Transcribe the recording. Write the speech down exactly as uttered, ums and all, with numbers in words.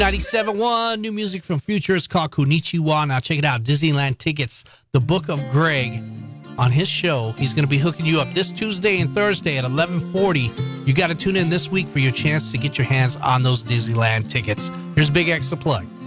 ninety-seven point one, new music from Future. It's called Konichiwa. Now check it out. Disneyland Tickets, The Book of Greg. On his show, he's going to be hooking you up this Tuesday and Thursday at eleven forty. You got to tune in this week for your chance to get your hands on those Disneyland tickets. Here's Big X to plug.